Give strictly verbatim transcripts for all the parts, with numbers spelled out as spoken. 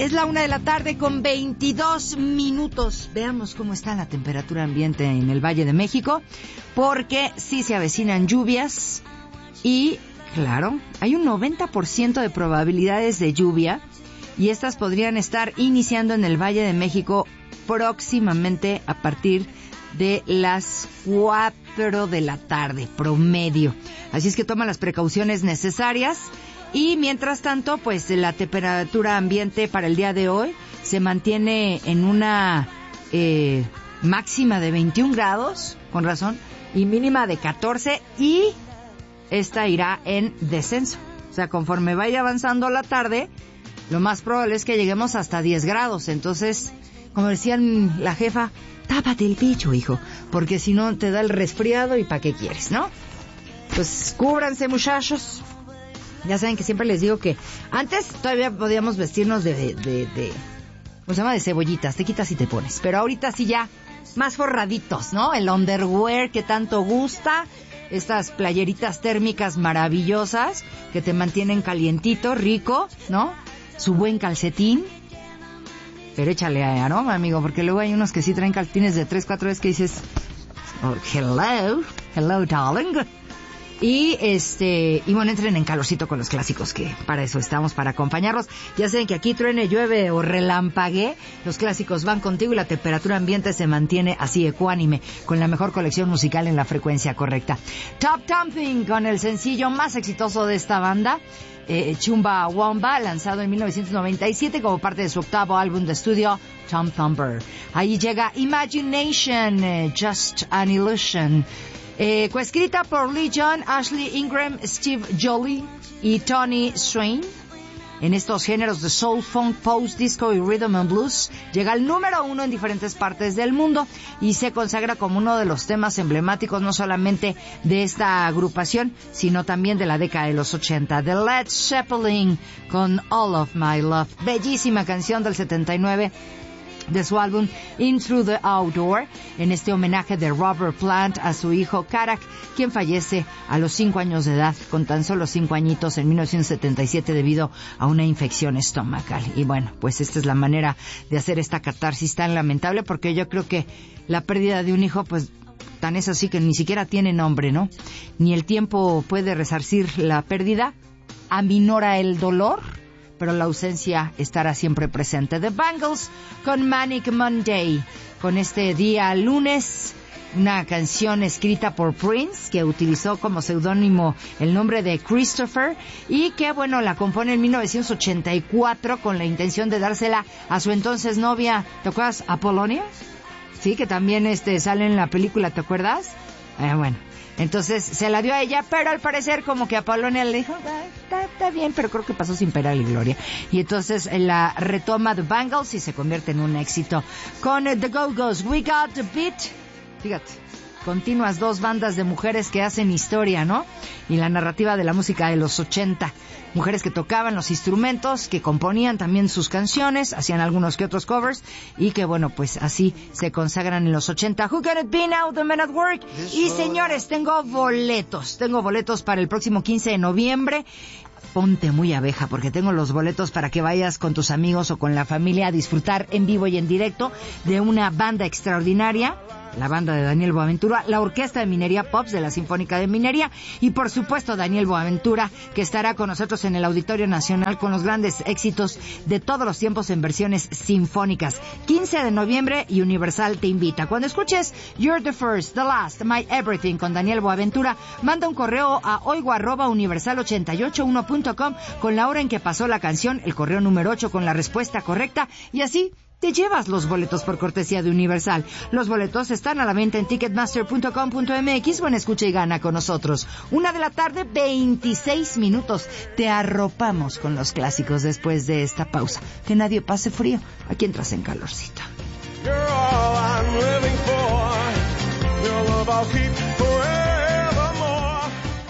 Es la una de la tarde con veintidós minutos. Veamos cómo está la temperatura ambiente en el Valle de México, porque sí se avecinan lluvias y, claro, hay un noventa por ciento de probabilidades de lluvia y estas podrían estar iniciando en el Valle de México próximamente a partir de las cuatro de la tarde, promedio. Así es que toma las precauciones necesarias. Y mientras tanto, pues la temperatura ambiente para el día de hoy se mantiene en una eh, máxima de veintiún grados, con razón, y mínima de catorce, y esta irá en descenso. O sea, conforme vaya avanzando la tarde, lo más probable es que lleguemos hasta diez grados. Entonces, como decían la jefa, tápate el pecho, hijo, porque si no te da el resfriado y ¿para qué quieres, no? Pues cúbranse, muchachos. Ya saben que siempre les digo que antes todavía podíamos vestirnos de, de, de, de ¿cómo se llama? De cebollitas, te quitas y te pones. Pero ahorita sí ya más forraditos, ¿no? El underwear que tanto gusta, estas playeritas térmicas maravillosas que te mantienen calientito, rico, ¿no? Su buen calcetín. Pero échale aroma, amigo, porque luego hay unos que sí traen calcetines de tres, cuatro veces que dices, oh, hello, hello, darling. Y este, y bueno, entren en calorcito con los clásicos, que para eso estamos, para acompañarlos. Ya saben que aquí truene, llueve o relampaguee, los clásicos van contigo y la temperatura ambiente se mantiene así ecuánime, con la mejor colección musical en la frecuencia correcta. Top Thumping, con el sencillo más exitoso de esta banda, eh, Chumbawamba, lanzado en mil novecientos noventa y siete como parte de su octavo álbum de estudio, Tom Thumper. Ahí llega Imagination, eh, Just an Illusion. Eh, coescrita por Lee John, Ashley Ingram, Steve Jolie y Tony Swain. En estos géneros de soul, funk, post, disco y rhythm and blues, llega al número uno en diferentes partes del mundo y se consagra como uno de los temas emblemáticos no solamente de esta agrupación, sino también de la década de los ochenta. The Led Zeppelin con All of My Love, bellísima canción del setenta y nueve de su álbum In Through the Outdoor, en este homenaje de Robert Plant a su hijo Karak, quien fallece a los cinco años de edad, con tan solo cinco añitos, en mil novecientos setenta y siete, debido a una infección estomacal. Y bueno, pues esta es la manera de hacer esta catarsis tan lamentable, porque yo creo que la pérdida de un hijo, pues tan es así que ni siquiera tiene nombre, ¿no? Ni el tiempo puede resarcir la pérdida, aminora el dolor, pero la ausencia estará siempre presente. The Bangles con Manic Monday, con este día lunes, una canción escrita por Prince, que utilizó como seudónimo el nombre de Christopher, y que, bueno, la compone en mil novecientos ochenta y cuatro con la intención de dársela a su entonces novia, ¿te acuerdas? Apollonia, sí, que también este sale en la película, ¿te acuerdas? Eh, bueno, entonces se la dio a ella, pero al parecer como que Apollonia le dijo, ah, está, está bien, pero creo que pasó sin pena y gloria. Y entonces la retoma The Bangles y se convierte en un éxito con The Go-Go's We Got the Beat. Fíjate, continuas dos bandas de mujeres que hacen historia, ¿no? Y la narrativa de la música de los ochenta. Mujeres que tocaban los instrumentos, que componían también sus canciones, hacían algunos que otros covers, y que, bueno, pues así se consagran en los ochenta. Who Can It Be Now, The Men at Work. Y señores, tengo boletos, tengo boletos para el próximo quince de noviembre. Ponte muy abeja, porque tengo los boletos para que vayas con tus amigos o con la familia a disfrutar en vivo y en directo de una banda extraordinaria, la banda de Daniel Boaventura, la Orquesta de Minería Pops de la Sinfónica de Minería, y por supuesto Daniel Boaventura, que estará con nosotros en el Auditorio Nacional con los grandes éxitos de todos los tiempos en versiones sinfónicas. quince de noviembre, y Universal te invita. Cuando escuches You're the First, The Last, My Everything con Daniel Boaventura, manda un correo a oigo arroba universal ochenta y ocho uno punto com con la hora en que pasó la canción, el correo número ocho con la respuesta correcta, y así te llevas los boletos por cortesía de Universal. Los boletos están a la venta en ticketmaster punto com punto m x. Bueno, escucha y gana con nosotros. Una de la tarde, veintiséis minutos. Te arropamos con los clásicos después de esta pausa. Que nadie pase frío. Aquí entras en calorcito. You're all I'm living for. Your love I'll keep forevermore.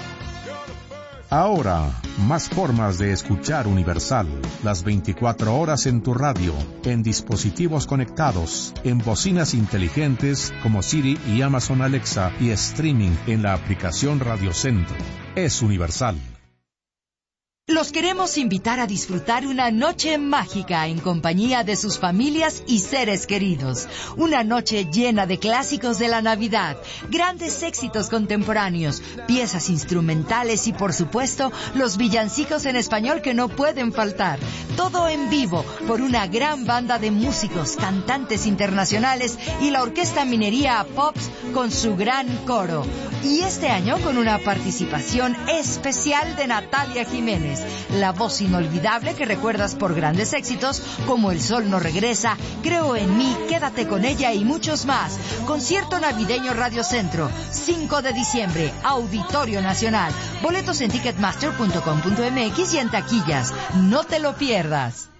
Ahora, más formas de escuchar Universal. Las veinticuatro horas en tu radio, en dispositivos conectados, en bocinas inteligentes como Siri y Amazon Alexa, y streaming en la aplicación Radio Centro. Es Universal. Los queremos invitar a disfrutar una noche mágica en compañía de sus familias y seres queridos. Una noche llena de clásicos de la Navidad, grandes éxitos contemporáneos, piezas instrumentales y, por supuesto, los villancicos en español que no pueden faltar. Todo en vivo por una gran banda de músicos, cantantes internacionales y la Orquesta Minería Pops con su gran coro. Y este año con una participación especial de Natalia Jiménez, la voz inolvidable que recuerdas por grandes éxitos como El Sol no regresa, Creo en mí, Quédate con ella y muchos más. Concierto navideño Radio Centro, cinco de diciembre, Auditorio Nacional. Boletos en ticketmaster punto com punto m x y en taquillas. No te lo pierdas.